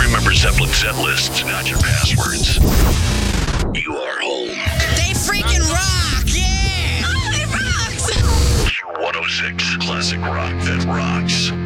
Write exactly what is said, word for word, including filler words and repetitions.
Remember Zeppelin's set list, not your passwords. You are home. They freaking rock, yeah! Oh, it rocks! Q one oh six, classic rock that rocks.